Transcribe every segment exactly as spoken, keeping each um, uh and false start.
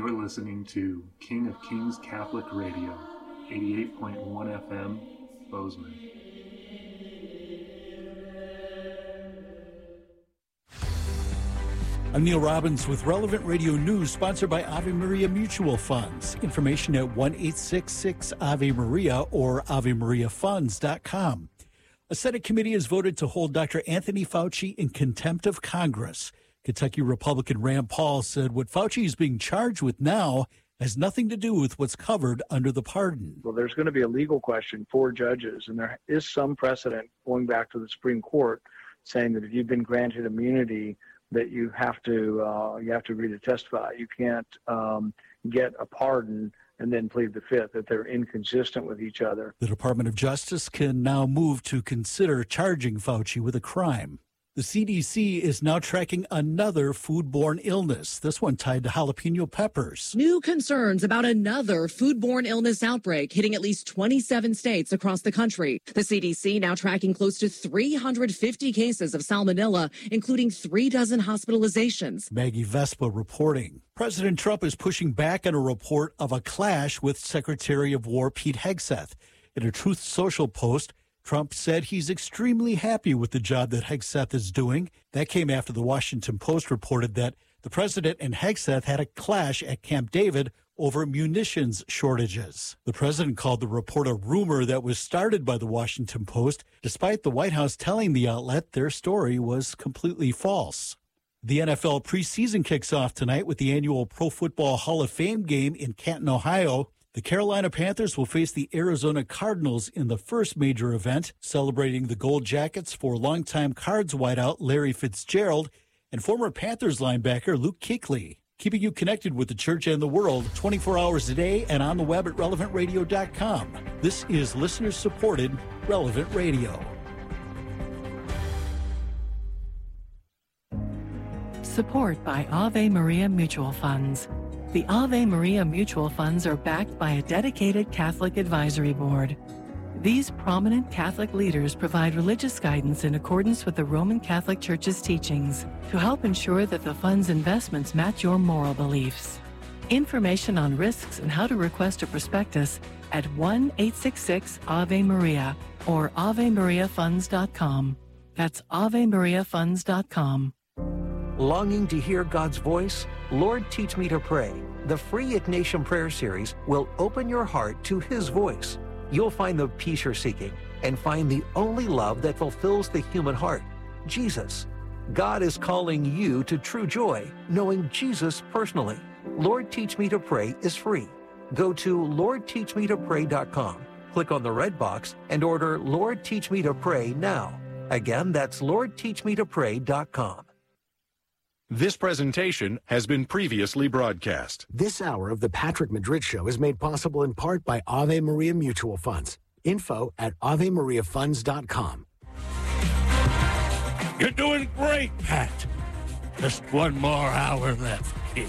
You're listening to King of Kings Catholic Radio, eighty-eight point one F M, Bozeman. I'm Neil Robbins with Relevant Radio News, sponsored by Ave Maria Mutual Funds. Information at one eight six six Ave Maria or ave maria funds dot com. A Senate committee has voted to hold Doctor Anthony Fauci in contempt of Congress. Kentucky Republican Rand Paul said what Fauci is being charged with now has nothing to do with what's covered under the pardon. Well, there's going to be a legal question for judges, and there is some precedent going back to the Supreme Court saying that if you've been granted immunity, that you have to uh, you have to agree to testify. You can't um, get a pardon and then plead the fifth, that they're inconsistent with each other. The Department of Justice can now move to consider charging Fauci with a crime. The C D C is now tracking another foodborne illness, this one tied to jalapeno peppers. New concerns about another foodborne illness outbreak hitting at least twenty-seven states across the country. The C D C now tracking close to three hundred fifty cases of salmonella, including three dozen hospitalizations. Maggie Vespa reporting. President Trump is pushing back on a report of a clash with Secretary of War Pete Hegseth. In a Truth Social post, Trump said he's extremely happy with the job that Hegseth is doing. That came after the Washington Post reported that the president and Hegseth had a clash at Camp David over munitions shortages. The president called the report a rumor that was started by the Washington Post, despite the White House telling the outlet their story was completely false. The N F L preseason kicks off tonight with the annual Pro Football Hall of Fame game in Canton, Ohio. The Carolina Panthers will face the Arizona Cardinals in the first major event, celebrating the Gold Jackets for longtime Cards wideout Larry Fitzgerald and former Panthers linebacker Luke Kuechly. Keeping you connected with the church and the world twenty-four hours a day and on the web at relevant radio dot com. This is listener-supported Relevant Radio. Support by Ave Maria Mutual Funds. The Ave Maria Mutual Funds are backed by a dedicated Catholic advisory board. These prominent Catholic leaders provide religious guidance in accordance with the Roman Catholic Church's teachings to help ensure that the fund's investments match your moral beliefs. Information on risks and how to request a prospectus at one eight six six Ave Maria or ave maria funds dot com. That's ave maria funds dot com. Longing to hear God's voice? Lord, Teach Me to Pray. The free Ignatian Prayer Series will open your heart to His voice. You'll find the peace you're seeking and find the only love that fulfills the human heart, Jesus. God is calling you to true joy, knowing Jesus personally. Lord, Teach Me to Pray is free. Go to lord teach me to pray dot com, click on the red box, and order Lord, Teach Me to Pray now. Again, that's lord teach me to pray dot com. This presentation has been previously broadcast. This hour of the Patrick Madrid Show is made possible in part by Ave Maria Mutual Funds. Info at ave maria funds dot com. You're doing great, Pat. Just one more hour left, kid.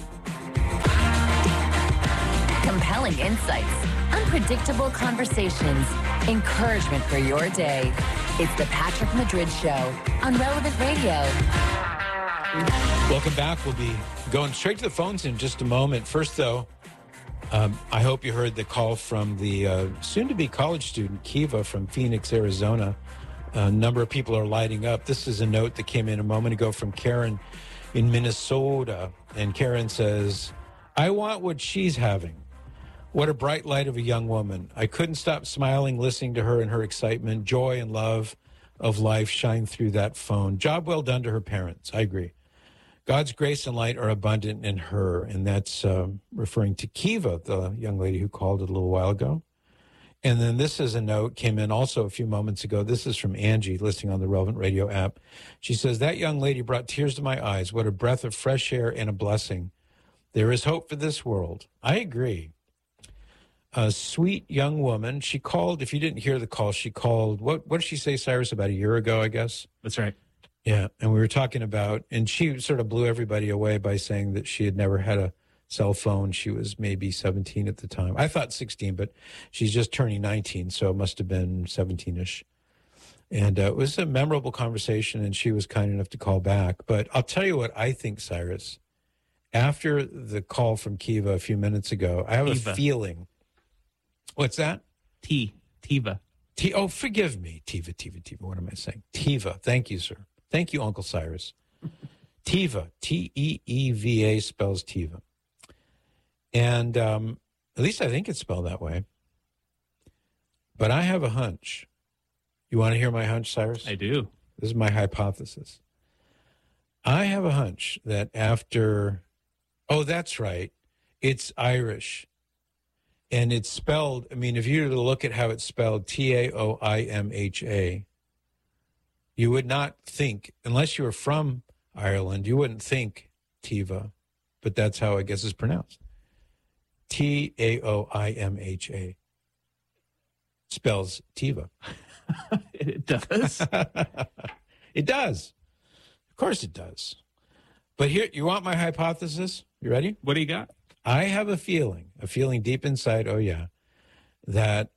Compelling insights, unpredictable conversations, encouragement for your day. It's the Patrick Madrid Show on Relevant Radio. Welcome back. We'll be going straight to the phones in just a moment. First, though, um, I hope you heard the call from the uh, soon-to-be college student, Kiva, from Phoenix, Arizona. A number of people are lighting up. This is a note that came in a moment ago from Karen in Minnesota. And Karen says, I want what she's having. What a bright light of a young woman. I couldn't stop smiling, listening to her and her excitement. Joy and love of life shine through that phone. Job well done to her parents. I agree. God's grace and light are abundant in her, and that's uh, referring to Kiva, the young lady who called a little while ago. And then this is a note, came in also a few moments ago. This is from Angie, listening on the Relevant Radio app. She says, that young lady brought tears to my eyes. What a breath of fresh air and a blessing. There is hope for this world. I agree. A sweet young woman. She called, if you didn't hear the call, she called, what, what did she say, Cyrus, about a year ago, I guess? That's right. Yeah, and we were talking about, and she sort of blew everybody away by saying that she had never had a cell phone. She was maybe seventeen at the time. I thought sixteen, but she's just turning nineteen, so it must have been seventeen-ish. And uh, it was a memorable conversation, and she was kind enough to call back. But I'll tell you what I think, Cyrus, After the call from Kiva a few minutes ago, I have Tiva. a feeling. What's that? T. Tiva. T. Oh, forgive me. Tiva, Tiva, Tiva. What am I saying? Tiva. Thank you, sir. Thank you, Uncle Cyrus. Tiva. T E E V A spells Tiva. And um, at least I think it's spelled that way. But I have a hunch. You want to hear my hunch, Cyrus? I do. This is my hypothesis. I have a hunch that after, oh, that's right, it's Irish. And it's spelled, I mean, if you were to look at how it's spelled, T A O I M H A, you would not think, unless you were from Ireland, you wouldn't think Tiva, but that's how I guess it's pronounced. T A O I M H A. Spells Tiva. It does. It does. Of course it does. But here, you want my hypothesis? You ready? What do you got? I have a feeling, a feeling deep inside, oh yeah, that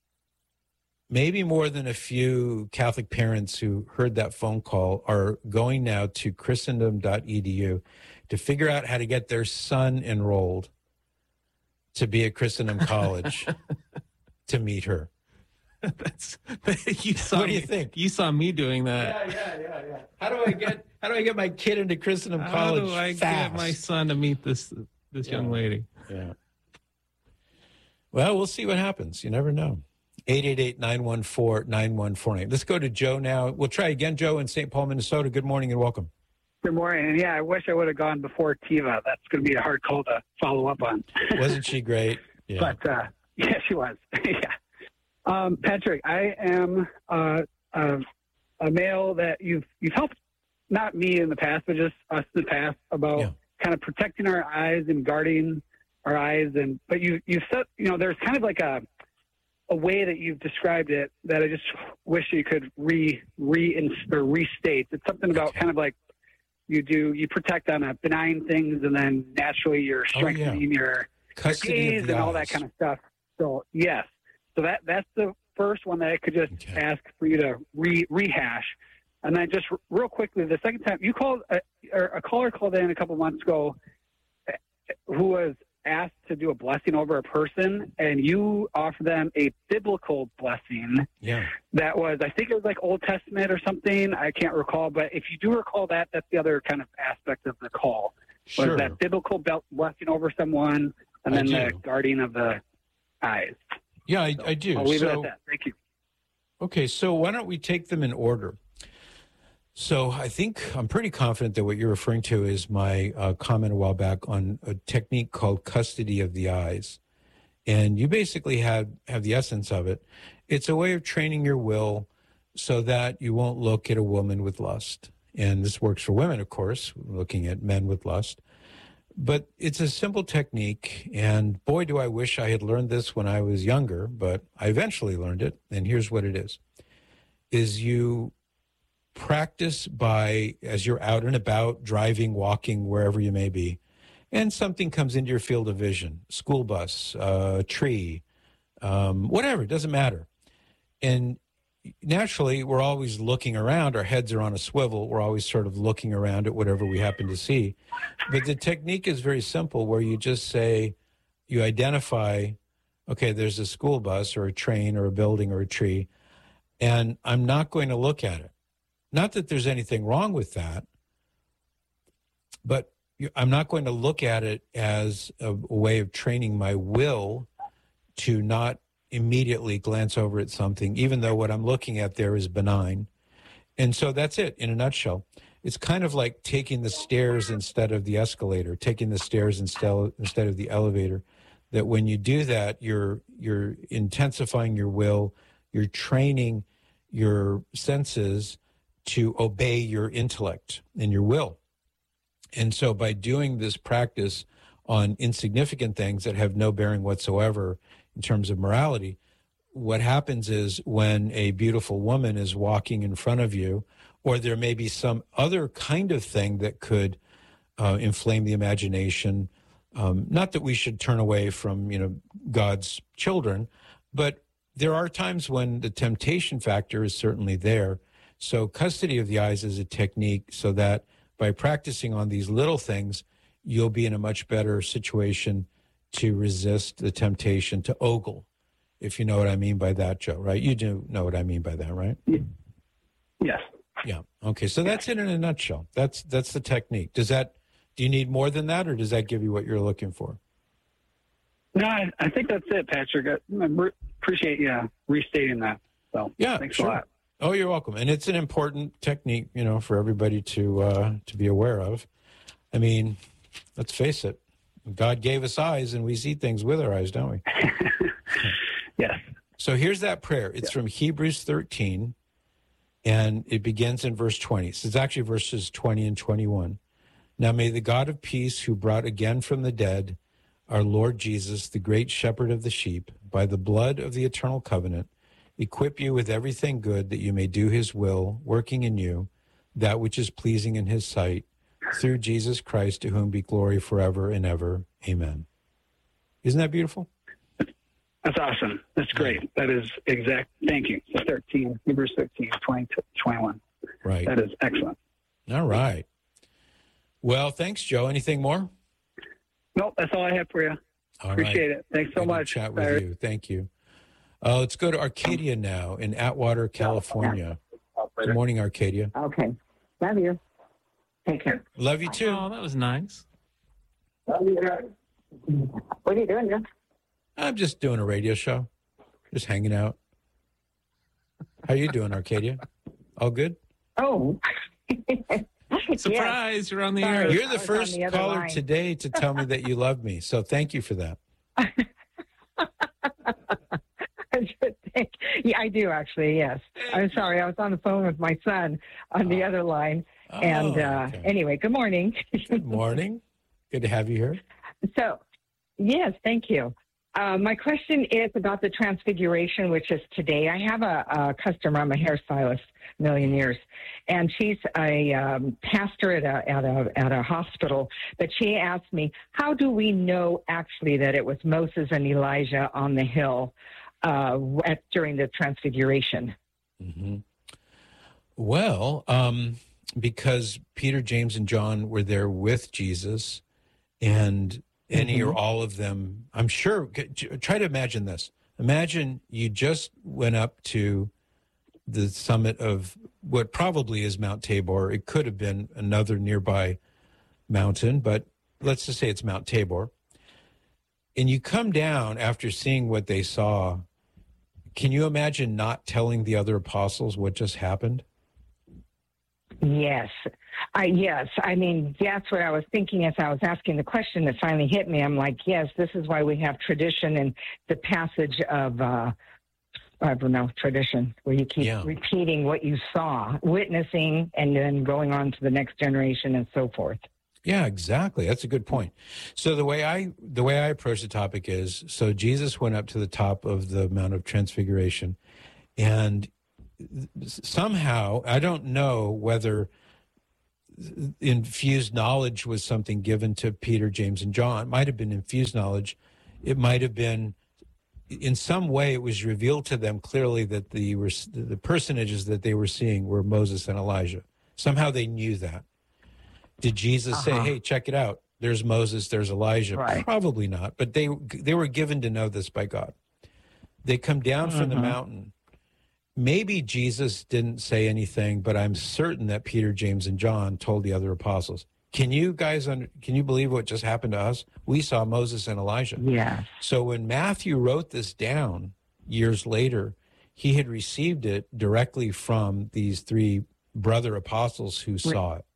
maybe more than a few Catholic parents who heard that phone call are going now to christendom dot e d u to figure out how to get their son enrolled to be at Christendom College to meet her. That's you saw. What do you me, think? You saw me doing that. Yeah, yeah, yeah, yeah. How do I get? How do I get my kid into Christendom How College? do I fast? get my son to meet this this Yeah. young lady? Yeah. Well, we'll see what happens. You never know. eight eight eight, nine one four, nine one four nine. Let's go to Joe now. We'll try again, Joe, in Saint Paul, Minnesota. Good morning and welcome. Good morning. And yeah, I wish I would have gone before Tiva. That's going to be a hard call to follow up on. Wasn't she great? Yeah. But uh, yeah, she was. Yeah. Um, Patrick, I am uh, a, a male that you've you've helped, not me in the past, but just us in the past about Yeah. kind of protecting our eyes and guarding our eyes. And but you you said, you know, there's kind of like a a way that you've described it that I just wish you could re re or restate. It's something about Okay. kind of like you do you protect on a benign things, and then naturally you're Oh, yeah. strengthening your Custody gaze of the and all that eyes. kind of stuff. So yes, so that that's the first one that I could just Okay. ask for you to re, rehash. And then just r- real quickly, the second time you called, uh, or a caller called in a couple months ago, uh, who was asked to do a blessing over a person, and you offered them a biblical blessing Yeah. that was, I think it was like Old Testament or something. I can't recall, but if you do recall that, that's the other kind of aspect of the call. Sure. Was that biblical bel- blessing over someone, and I then the do. guarding of the eyes. Yeah, I, I do. I'll leave it So- at that. Thank you. Okay, so why don't we take them in order? So I think I'm pretty confident that what you're referring to is my uh, comment a while back on a technique called custody of the eyes. And you basically have, have the essence of it. It's a way of training your will so that you won't look at a woman with lust. And this works for women, of course, looking at men with lust. But it's a simple technique, and boy, do I wish I had learned this when I was younger, but I eventually learned it, and here's what it is. Is you practice by, as you're out and about, driving, walking, wherever you may be, and something comes into your field of vision, school bus, uh, tree, um, whatever, it doesn't matter. And naturally, we're always looking around. Our heads are on a swivel. We're always sort of looking around at whatever we happen to see. But the technique is very simple, where you just say, you identify, okay, there's a school bus or a train or a building or a tree, and I'm not going to look at it. Not that there's anything wrong with that, but you- I'm not going to look at it as a, a way of training my will to not immediately glance over at something, even though what I'm looking at there is benign. And so that's it in a nutshell. It's kind of like taking the stairs instead of the escalator, taking the stairs instead instead of the elevator. That when you do that, you're you're intensifying your will, you're training your senses to obey your intellect and your will. And so by doing this practice on insignificant things that have no bearing whatsoever in terms of morality, what happens is when a beautiful woman is walking in front of you, or there may be some other kind of thing that could uh, inflame the imagination, um, not that we should turn away from, you know, God's children, but there are times when the temptation factor is certainly there. So custody of the eyes is a technique so that by practicing on these little things, you'll be in a much better situation to resist the temptation to ogle, if you know what I mean by that, Joe, right? You do know what I mean by that, right? Yes. Yeah. Okay. So that's it in a nutshell. That's that's the technique. Does that, do you need more than that, or does that give you what you're looking for? No, I, I think that's it, Patrick. I, I re- appreciate you restating that. So yeah, thanks sure. a lot. Oh, you're welcome. And it's an important technique, you know, for everybody to uh, to be aware of. I mean, let's face it. God gave us eyes, and we see things with our eyes, don't we? Yes. So here's that prayer. It's yeah. from Hebrews thirteen, and it begins in verse twenty. So it's actually verses twenty and twenty-one. Now may the God of peace, who brought again from the dead our Lord Jesus, the great shepherd of the sheep, by the blood of the eternal covenant, equip you with everything good that you may do his will, working in you that which is pleasing in his sight, through Jesus Christ, to whom be glory forever and ever. Amen. Isn't that beautiful? That's awesome. That's great. That is exact. Thank you. thirteen, Hebrews thirteen, twenty, twenty-one. Right. That is excellent. All right. Well, thanks, Joe. Anything more? Nope, that's all I have for you. All Appreciate right. it. Thanks so Good much. to chat with Sorry. you. Thank you. Uh, let's go to Arcadia now in Atwater, California. Good morning, Arcadia. Okay. Love you. Take care. Love you too. Oh, that was nice. What are you doing, John? I'm just doing a radio show. Just hanging out. How you doing, Arcadia? All good? Oh. Surprise, you're on the Sorry. air. You're the I first the other caller line. today to tell me that you love me. So thank you for that. Yeah, I do actually, yes. I'm sorry. I was on the phone with my son on the other line. Oh, and uh, okay. anyway, good morning. Good morning. Good to have you here. So, yes, thank you. Uh, my question is about the Transfiguration, which is today. I have a, a customer. I'm a hairstylist, a million years, and she's a um, pastor at a, at a at a hospital. But she asked me, how do we know actually that it was Moses and Elijah on the hill uh, at, during the Transfiguration? Mm-hmm. Well, um, because Peter, James, and John were there with Jesus, and any Mm-hmm. or all of them, I'm sure. Try to imagine this. Imagine you just went up to the summit of what probably is Mount Tabor. It could have been another nearby mountain, but let's just say it's Mount Tabor. And you come down after seeing what they saw. Can you imagine not telling the other apostles what just happened? Yes. I, yes. I mean, that's what I was thinking as I was asking the question that finally hit me. I'm like, yes, this is why we have tradition and the passage of, uh, I don't know, tradition, where you keep Yeah. repeating what you saw, witnessing, and then going on to the next generation and so forth. Yeah, exactly. That's a good point. So the way I the way I approach the topic is, so Jesus went up to the top of the Mount of Transfiguration, and somehow, I don't know whether infused knowledge was something given to Peter, James, and John. It might have been infused knowledge. It might have been, in some way, it was revealed to them clearly that the the personages that they were seeing were Moses and Elijah. Somehow they knew that. Did Jesus Uh-huh. say, hey, check it out, there's Moses, there's Elijah? Right. Probably not, but they they were given to know this by God. They come down from the Mhm. mountain. Maybe Jesus didn't say anything, but I'm certain that Peter, James, and John told the other apostles. Can you guys, under, can you believe what just happened to us? We saw Moses and Elijah. Yeah. So when Matthew wrote this down years later, he had received it directly from these three brother apostles who saw it.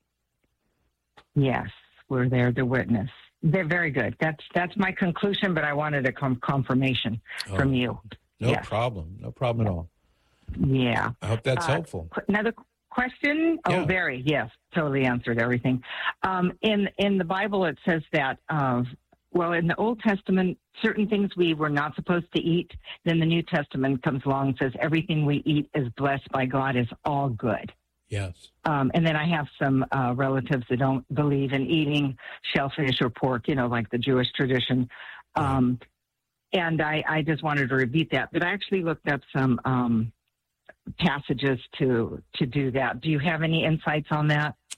Yes, we're there to witness. They're very good. That's that's my conclusion, but I wanted a com- confirmation Oh, from you. No Yes. problem. No problem at all. Yeah. I hope that's Uh, helpful. qu- Another question? Yeah. Oh, very. Yes, totally answered everything. Um, in in the Bible, it says that. Uh, well, in the Old Testament, certain things we were not supposed to eat. Then the New Testament comes along and says everything we eat is blessed by God, is all good. Yes. Um, and then I have some uh, relatives that don't believe in eating shellfish or pork, you know, like the Jewish tradition. Um, and I, I just wanted to repeat that. But I actually looked up some um, passages to to do that. Do you have any insights on that?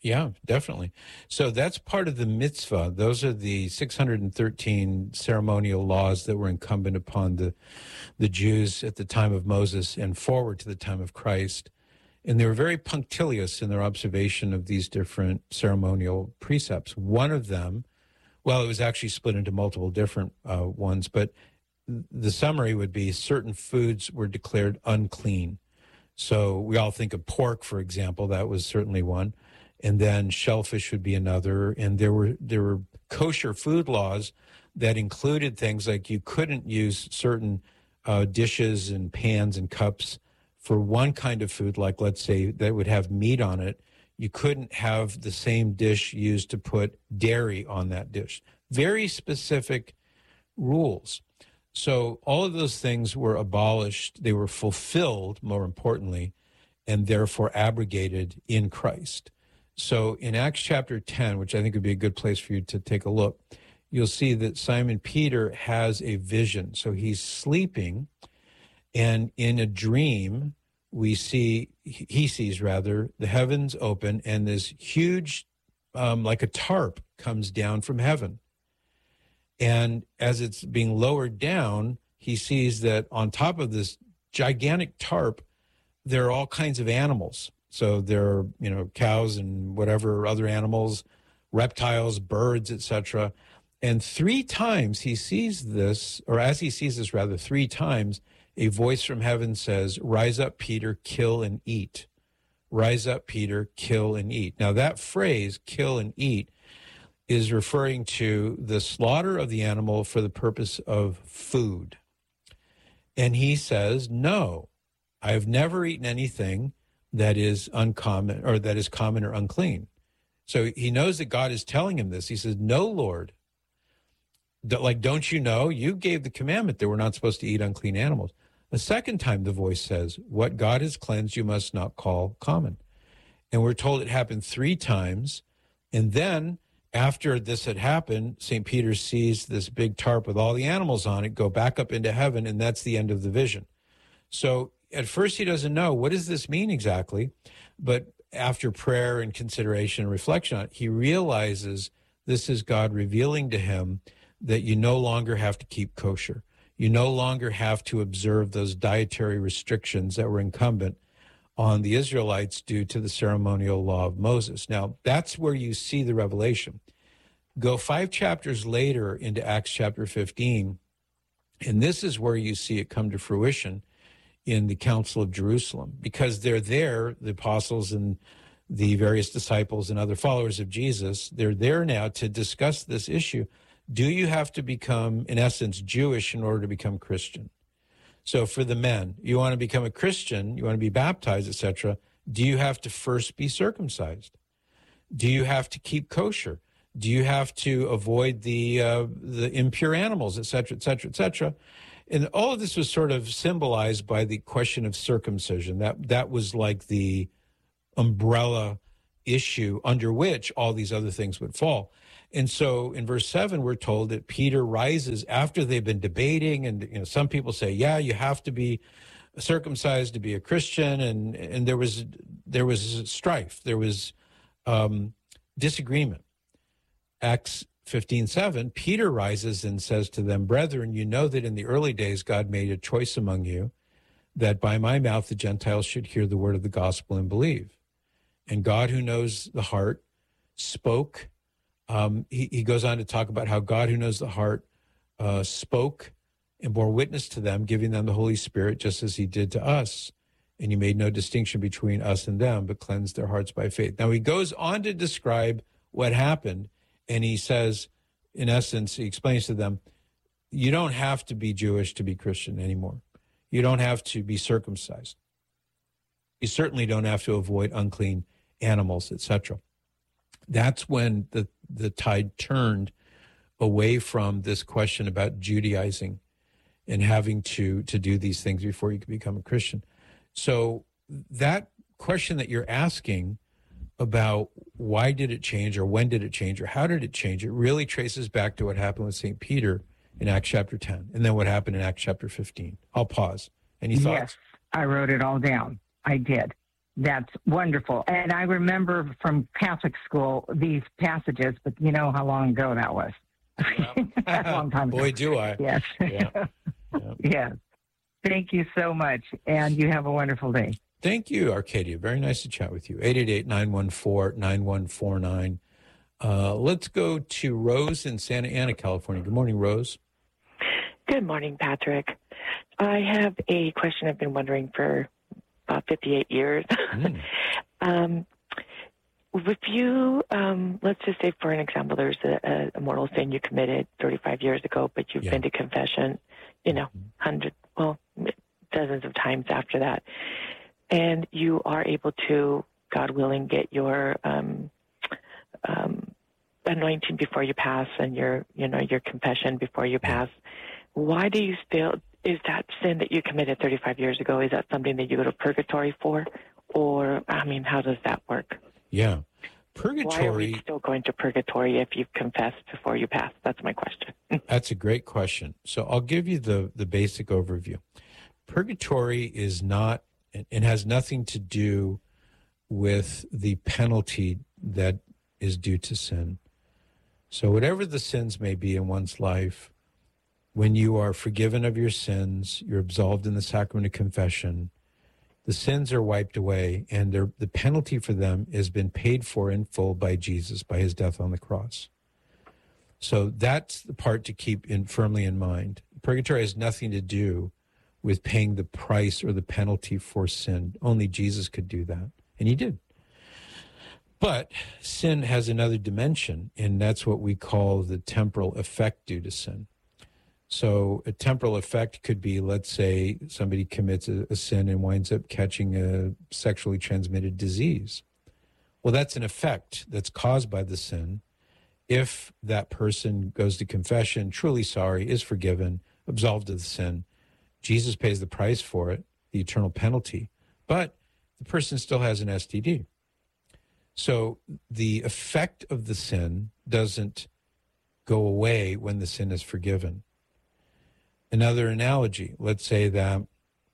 Yeah, definitely. So that's part of the mitzvah. Those are the six hundred thirteen ceremonial laws that were incumbent upon the, the Jews at the time of Moses and forward to the time of Christ. And they were very punctilious in their observation of these different ceremonial precepts. One of them, well, it was actually split into multiple different uh, ones, but the summary would be certain foods were declared unclean. So we all think of pork, for example. That was certainly one. And then shellfish would be another. And there were there were kosher food laws that included things like you couldn't use certain uh, dishes and pans and cups for one kind of food, like let's say that would have meat on it. You couldn't have the same dish used to put dairy on that dish. Very specific rules. So all of those things were abolished. They were fulfilled, more importantly, and therefore abrogated in Christ. So in Acts chapter ten, which I think would be a good place for you to take a look, you'll see that Simon Peter has a vision. So he's sleeping, and in a dream, we see, he sees rather, the heavens open, and this huge, um, like a tarp, comes down from heaven. And as it's being lowered down, he sees that on top of this gigantic tarp, there are all kinds of animals. So there are, you know, cows and whatever other animals, reptiles, birds, et cetera. And three times he sees this, or as he sees this, rather, three times, a voice from heaven says, "Rise up, Peter, kill and eat." Rise up, Peter, kill and eat. Now that phrase, kill and eat, is referring to the slaughter of the animal for the purpose of food. And he says, no, I have never eaten anything that is uncommon or that is common or unclean. So he knows that God is telling him this. He says, no, Lord. Like, don't you know? You gave the commandment that we're not supposed to eat unclean animals. A second time, the voice says, what God has cleansed, you must not call common. And we're told it happened three times. And then after this had happened, Saint Peter sees this big tarp with all the animals on it go back up into heaven, and that's the end of the vision. So at first he doesn't know, what does this mean exactly? But after prayer and consideration and reflection on it, he realizes this is God revealing to him that you no longer have to keep kosher. You no longer have to observe those dietary restrictions that were incumbent on the Israelites due to the ceremonial law of Moses. Now, that's where you see the revelation. Go five chapters later into Acts chapter fifteen, and this is where you see it come to fruition in the Council of Jerusalem, because they're there, the apostles and the various disciples and other followers of Jesus, they're there now to discuss this issue. Do you have to become, in essence, Jewish in order to become Christian? So for the men, you want to become a Christian, you want to be baptized, et cetera, do you have to first be circumcised? Do you have to keep kosher? Do you have to avoid the uh, the impure animals, et cetera, et cetera, et cetera? And all of this was sort of symbolized by the question of circumcision. That that was like the umbrella issue under which all these other things would fall. And so in verse seven, we're told that Peter rises after they've been debating. And, you know, some people say, yeah, you have to be circumcised to be a Christian. And, and there was, there was strife. There was um, disagreement. Acts fifteen seven, Peter rises and says to them, brethren, you know that in the early days, God made a choice among you that by my mouth, the Gentiles should hear the word of the gospel and believe. And God, who knows the heart, spoke. Um, he, he goes on to talk about how God, who knows the heart, uh, spoke and bore witness to them, giving them the Holy Spirit, just as he did to us. And he made no distinction between us and them, but cleansed their hearts by faith. Now, he goes on to describe what happened, and he says, in essence, he explains to them, you don't have to be Jewish to be Christian anymore. You don't have to be circumcised. You certainly don't have to avoid unclean animals, et cetera. That's when the, the tide turned away from this question about Judaizing and having to, to do these things before you can become a Christian. So that question that you're asking about why did it change or when did it change or how did it change, it really traces back to what happened with Saint Peter in Acts chapter ten and then what happened in Acts chapter fifteen. I'll pause. Any thoughts? Yes, I wrote it all down. I did. That's wonderful. And I remember from Catholic school these passages, but you know how long ago that was. A long time ago. Boy, do I. Yes. Yeah. Yeah. Yes. Thank you so much, and you have a wonderful day. Thank you, Arcadia. Very nice to chat with you. eight eight eight, nine one four, nine one four nine. Uh, let's go to Rose in Santa Ana, California. Good morning, Rose. Good morning, Patrick. I have a question I've been wondering for about fifty-eight years. Mm. um, if you, um, let's just say, for an example, there's a, a mortal sin you committed thirty-five years ago, but you've yeah. been to confession, you know, hundreds, well, dozens of times after that. And you are able to, God willing, get your um, um, anointing before you pass and your, you know, your confession before you pass. Why do you still, is that sin that you committed thirty-five years ago, is that something that you go to purgatory for? Or, I mean, how does that work? Yeah. Purgatory. Why are we still going to purgatory if you've confessed before you pass? That's my question. That's a great question. So I'll give you the, the basic overview. Purgatory is not, it has nothing to do with the penalty that is due to sin. So whatever the sins may be in one's life, when you are forgiven of your sins, you're absolved in the sacrament of confession, the sins are wiped away, and the penalty for them has been paid for in full by Jesus, by his death on the cross. So that's the part to keep in, firmly in mind. Purgatory has nothing to do with paying the price or the penalty for sin. Only Jesus could do that, and he did. But sin has another dimension, and that's what we call the temporal effect due to sin. So a temporal effect could be, let's say, somebody commits a, a sin and winds up catching a sexually transmitted disease. Well, that's an effect that's caused by the sin. If that person goes to confession, truly sorry, is forgiven, absolved of the sin, Jesus pays the price for it, the eternal penalty, but the person still has an S T D. So the effect of the sin doesn't go away when the sin is forgiven. Another analogy, let's say that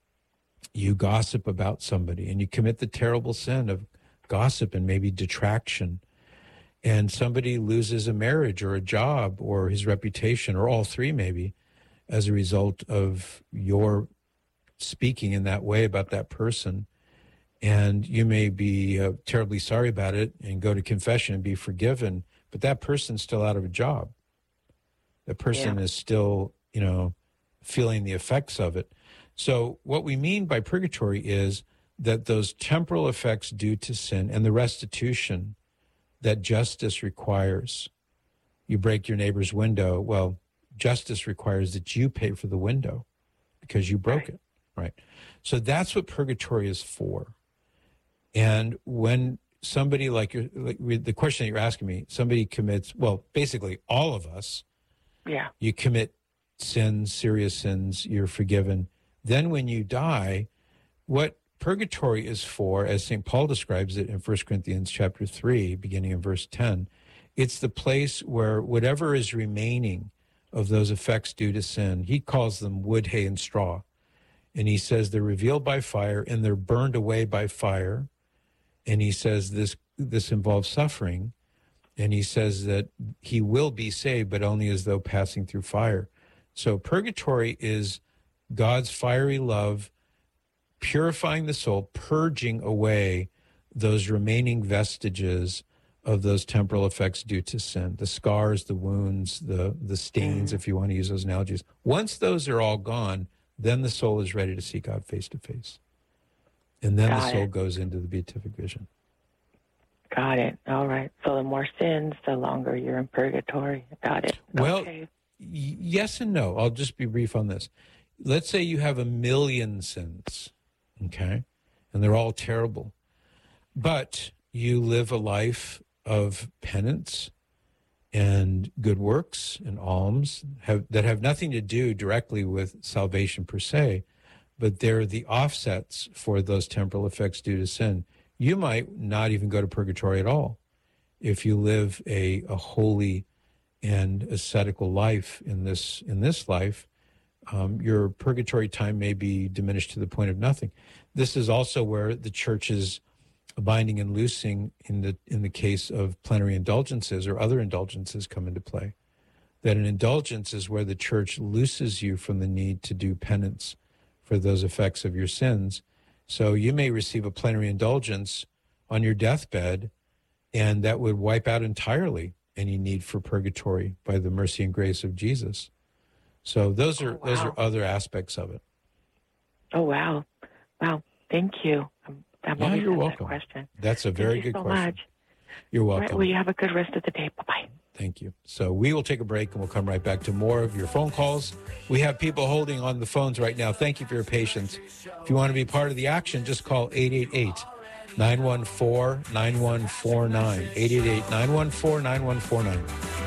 you gossip about somebody and you commit the terrible sin of gossip and maybe detraction, and somebody loses a marriage or a job or his reputation or all three maybe as a result of your speaking in that way about that person. And you may be uh, terribly sorry about it and go to confession and be forgiven, but that person's still out of a job. That person yeah. is still, you know, feeling the effects of it. So what we mean by purgatory is that those temporal effects due to sin and the restitution that justice requires. You break your neighbor's window, well, justice requires that you pay for the window because you broke right. it, right? So that's what purgatory is for. And when somebody like, you're, like the question that you're asking me, somebody commits, well, basically all of us, yeah, you commit sins, serious sins, you're forgiven. Then when you die, what purgatory is for, as Saint Paul describes it in First Corinthians chapter three, beginning in verse ten, it's the place where whatever is remaining of those effects due to sin, he calls them wood, hay, and straw. And he says they're revealed by fire and they're burned away by fire. And he says this, this involves suffering. And he says that he will be saved, but only as though passing through fire. So purgatory is God's fiery love, purifying the soul, purging away those remaining vestiges of those temporal effects due to sin, the scars, the wounds, the, the stains, mm. if you want to use those analogies. Once those are all gone, then the soul is ready to see God face to face. And then Got the soul it. goes into the beatific vision. Got it. All right. So the more sins, the longer you're in purgatory. Got it. Well, okay. Yes and no. I'll just be brief on this. Let's say you have a million sins, okay, and they're all terrible, but you live a life of penance and good works and alms have, that have nothing to do directly with salvation per se, but they're the offsets for those temporal effects due to sin. You might not even go to purgatory at all if you live a, a holy and ascetical life in this in this life. Um, your purgatory time may be diminished to the point of nothing. This is also where the church's a binding and loosing in the in the case of plenary indulgences or other indulgences come into play. That an indulgence is where the church looses you from the need to do penance for those effects of your sins. So you may receive a plenary indulgence on your deathbed, and that would wipe out entirely any need for purgatory by the mercy and grace of Jesus. So those are oh, wow. those are other aspects of it. Oh wow, wow! Thank you. I'm, I'm yeah, you're welcome. That question. That's a very Thank you good so question. Much. You're welcome. Right, well, you have a good rest of the day. Bye bye. Thank you. So we will take a break and we'll come right back to more of your phone calls. We have people holding on the phones right now. Thank you for your patience. If you want to be part of the action, just call eight eight eight, nine one four, nine one four nine. eight eight eight, nine one four, nine one four nine.